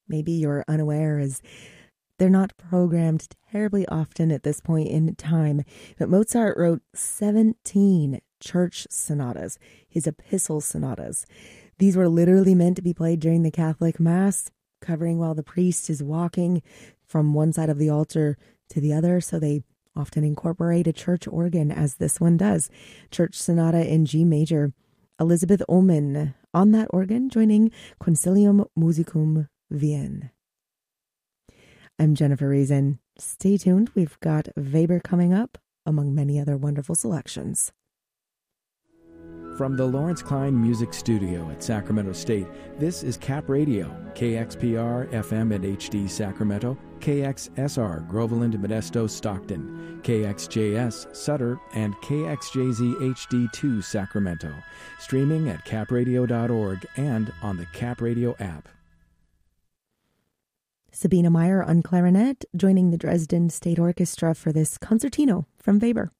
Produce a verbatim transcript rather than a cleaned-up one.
maybe you're unaware, as they're not programmed terribly often at this point in time. But Mozart wrote seventeen church sonatas, his epistle sonatas. These were literally meant to be played during the Catholic Mass, covering while the priest is walking from one side of the altar to the other. So they often incorporate a church organ, as this one does. Church Sonata in G major. Elisabeth Ullmann on that organ, joining Consilium Musicum Wien. I'm Jennifer Reason. Stay tuned. We've got Weber coming up, among many other wonderful selections. From the Lawrence Klein Music Studio at Sacramento State, this is Cap Radio, K X P R F M and H D Sacramento, K X S R Groveland, Modesto, Stockton, K X J S Sutter, and K X J Z H D two Sacramento. Streaming at cap radio dot org and on the Cap Radio app. Sabina Meyer on clarinet, joining the Dresden State Orchestra for this concertino from Weber.